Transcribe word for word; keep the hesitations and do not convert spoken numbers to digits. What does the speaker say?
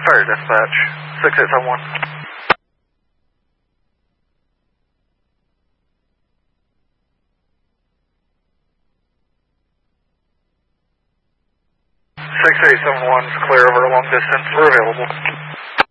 Fire dispatch, six eight seven one. six eight seven one is clear over a long distance. We're available.